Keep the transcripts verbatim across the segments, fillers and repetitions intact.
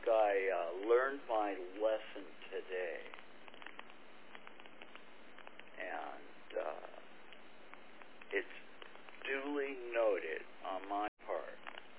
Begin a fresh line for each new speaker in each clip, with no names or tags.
I uh, learned my lesson today, and uh, it's duly noted on my part.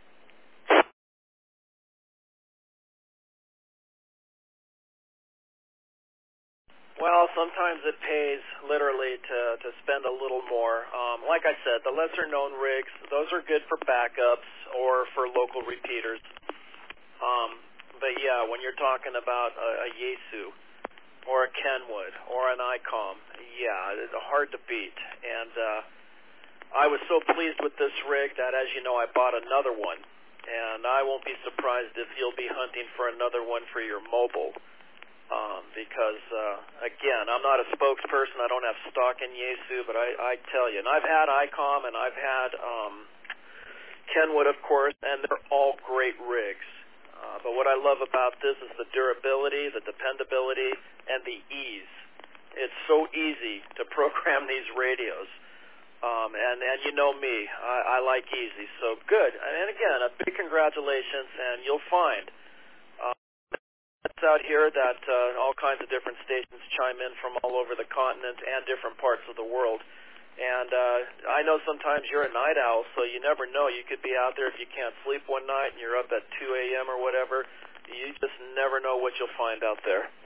Well, sometimes it pays literally to, to spend a little more. Um, like I said, the lesser-known rigs, those are good for backups or for local repeaters. Um, but, yeah, when you're talking about a, a Yaesu or a Kenwood or an ICOM, yeah, it's hard to beat. And uh, I was so pleased with this rig that, as you know, I bought another one. And I won't be surprised if you'll be hunting for another one for your mobile. Um, because, uh, again, I'm not a spokesperson. I don't have stock in Yaesu, but I, I tell you. And I've had ICOM and I've had um, Kenwood, of course, and they're all great rigs. Uh, but what I love about this is the durability, the dependability, and the ease. It's so easy to program these radios. Um, and, and you know me, I, I like easy. So good. And again, a big congratulations, and you'll find It's out here that uh, all kinds of different stations chime in from all over the continent and different parts of the world. And uh, I know sometimes you're a night owl, so you never know. You could be out there if you can't sleep one night and you're up at two a.m. or whatever. You just never know what you'll find out there.